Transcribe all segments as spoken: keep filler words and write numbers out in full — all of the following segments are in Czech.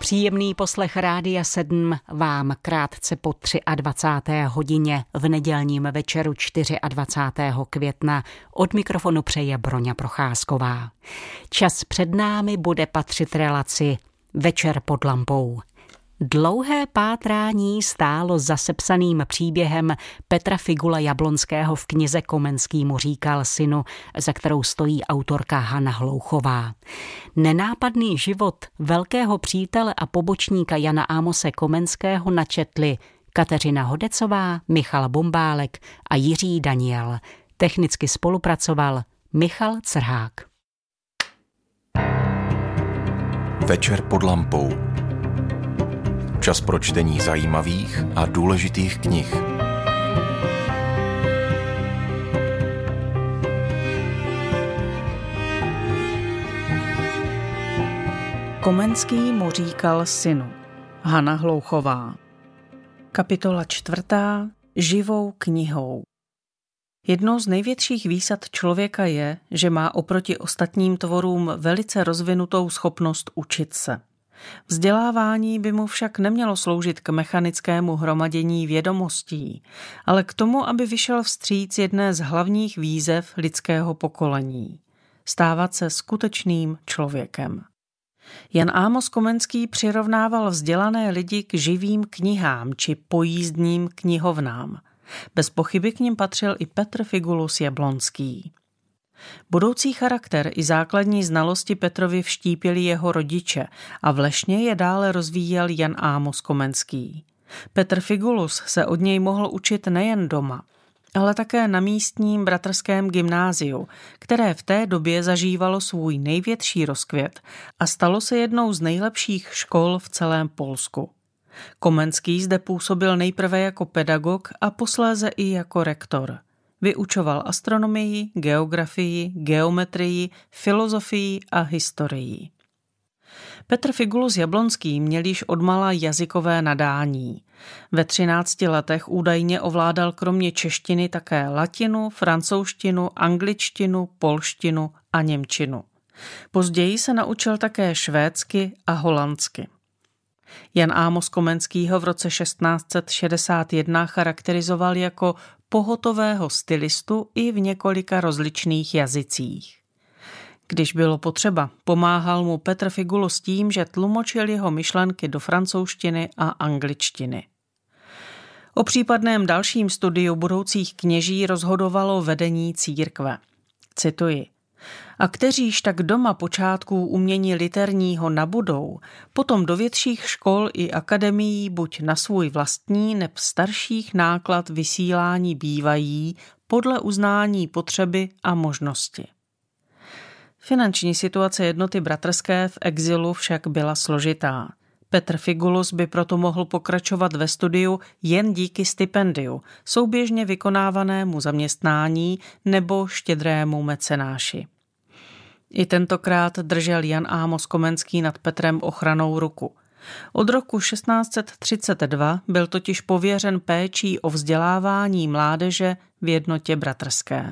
Příjemný poslech Rádia sedm vám krátce po dvacáté třetí hodině v nedělním večeru dvacátého čtvrtého května od mikrofonu přeje Broňa Procházková. Čas před námi bude patřit relaci Večer pod lampou. Dlouhé pátrání stálo za sepsaným příběhem Petra Figula Jablonského v knize Komenský mu říkal synu, za kterou stojí autorka Hana Hlouchová. Nenápadný život velkého přítele a pobočníka Jana Ámose Komenského načetli Kateřina Hodecová, Michal Bombálek a Jiří Daniel. Technicky spolupracoval Michal Crhák. Večer pod lampou. Čas pro čtení zajímavých a důležitých knih. Komenský mu říkal synu. Hana Hlouchová. Kapitola čtvrtá. Živou knihou. Jednou z největších výsad člověka je, že má oproti ostatním tvorům velice rozvinutou schopnost učit se. Vzdělávání by mu však nemělo sloužit k mechanickému hromadění vědomostí, ale k tomu, aby vyšel vstříc jedné z hlavních výzev lidského pokolení – stávat se skutečným člověkem. Jan Ámos Komenský přirovnával vzdělané lidi k živým knihám či pojízdním knihovnám. Bez pochyby k nim patřil i Petr Figulus Jablonský. Budoucí charakter i základní znalosti Petrovi vštípili jeho rodiče a vlešně je dále rozvíjel Jan Ámos Komenský. Petr Figulus se od něj mohl učit nejen doma, ale také na místním bratrském gymnáziu, které v té době zažívalo svůj největší rozkvět a stalo se jednou z nejlepších škol v celém Polsku. Komenský zde působil nejprve jako pedagog a posléze i jako rektor. Vyučoval astronomii, geografii, geometrii, filozofii a historii. Petr Figulus Jablonský měl již odmala jazykové nadání. Ve třinácti letech údajně ovládal kromě češtiny také latinu, francouzštinu, angličtinu, polštinu a němčinu. Později se naučil také švédsky a holandsky. Jan Ámos Komenský ho v roce šestnáct set šedesát jedna charakterizoval jako pohotového stylistu i v několika rozličných jazycích. Když bylo potřeba, pomáhal mu Petr Figulus tím, že tlumočil jeho myšlenky do francouzštiny a angličtiny. O případném dalším studiu budoucích kněží rozhodovalo vedení církve. Cituji. A kteříž tak doma počátků umění literního nabudou, potom do větších škol i akademií buď na svůj vlastní neb starších náklad vysílání bývají podle uznání potřeby a možnosti. Finanční situace jednoty bratrské v exilu však byla složitá. Petr Figulus by proto mohl pokračovat ve studiu jen díky stipendiu, souběžně vykonávanému zaměstnání nebo štědrému mecenáši. I tentokrát držel Jan Ámos Komenský nad Petrem ochrannou ruku. Od roku šestnáct set třicet dva byl totiž pověřen péčí o vzdělávání mládeže v jednotě bratrské.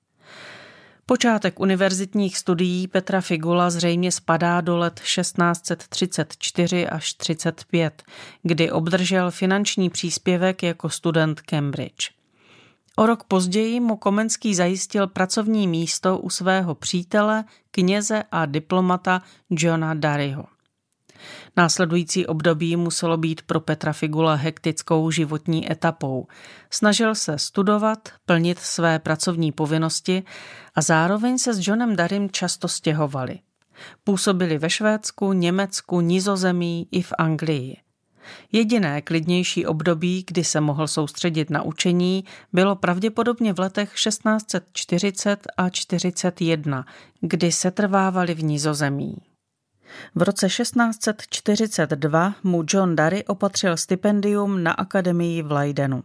Počátek univerzitních studií Petra Figula zřejmě spadá do let šestnáct set třicet čtyři až třicet pět, kdy obdržel finanční příspěvek jako student Cambridge. O rok později mu Komenský zajistil pracovní místo u svého přítele, kněze a diplomata Johna Daryho. Následující období muselo být pro Petra Figula hektickou životní etapou. Snažil se studovat, plnit své pracovní povinnosti a zároveň se s Johnem Darym často stěhovali. Působili ve Švédsku, Německu, Nizozemí i v Anglii. Jediné klidnější období, kdy se mohl soustředit na učení, bylo pravděpodobně v letech šestnáct set čtyřicet a čtyřicet jedna, kdy setrvávali v Nizozemí. V roce šestnáct set čtyřicet dva mu John Dary opatřil stipendium na akademii v Leidenu.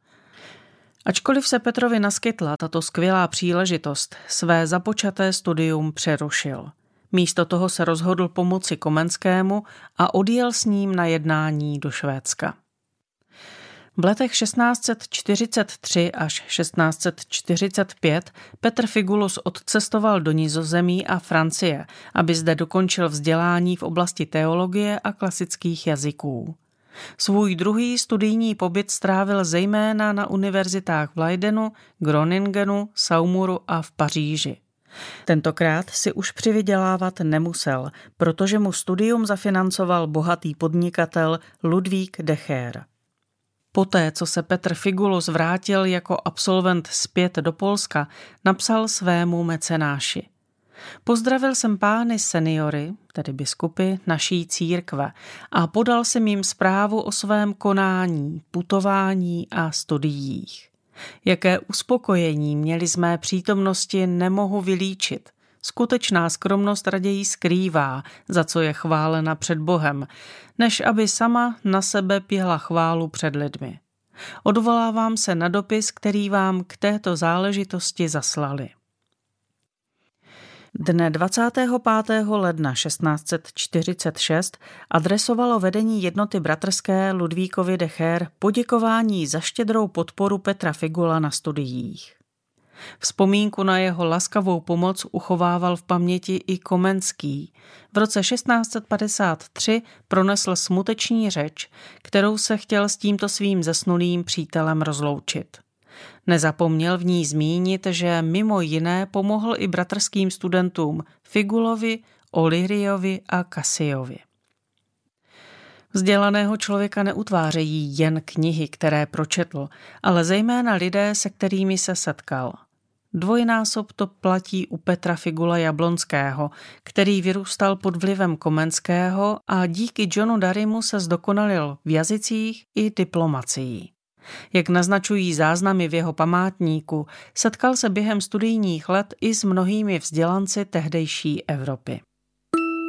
Ačkoliv se Petrovi naskytla tato skvělá příležitost, své započaté studium přerušil. Místo toho se rozhodl pomoci Komenskému a odjel s ním na jednání do Švédska. V letech šestnáct set čtyřicet tři až šestnáct set čtyřicet pět Petr Figulus odcestoval do Nizozemí a Francie, aby zde dokončil vzdělání v oblasti teologie a klasických jazyků. Svůj druhý studijní pobyt strávil zejména na univerzitách v Leidenu, Groningenu, Saumuru a v Paříži. Tentokrát si už přivydělávat nemusel, protože mu studium zafinancoval bohatý podnikatel Ludvík Decher. Poté, co se Petr Figulus vrátil jako absolvent zpět do Polska, napsal svému mecenáši: Pozdravil jsem pány seniory, tedy biskupy, naší církve a podal jsem jim zprávu o svém konání, putování a studiích. Jaké uspokojení měli z mé přítomnosti, nemohu vylíčit. Skutečná skromnost raději skrývá, za co je chválena před Bohem, než aby sama na sebe pěla chválu před lidmi. Odvolávám se na dopis, který vám k této záležitosti zaslali. Dne dvacátého pátého ledna šestnáct set čtyřicet šest adresovalo vedení jednoty bratrské Ludvíkovi Decher poděkování za štědrou podporu Petra Figula na studiích. Vzpomínku na jeho laskavou pomoc uchovával v paměti i Komenský. V roce šestnáct set padesát tři pronesl smuteční řeč, kterou se chtěl s tímto svým zesnulým přítelem rozloučit. Nezapomněl v ní zmínit, že mimo jiné pomohl i bratrským studentům Figulovi, Olyriovi a Casiovi. Vzdělaného člověka neutvářejí jen knihy, které pročetl, ale zejména lidé, se kterými se setkal. Dvojnásob to platí u Petra Figula Jablonského, který vyrůstal pod vlivem Komenského a díky Johnu Darymu se zdokonalil v jazycích i diplomacii. Jak naznačují záznamy v jeho památníku, setkal se během studijních let i s mnohými vzdělanci tehdejší Evropy.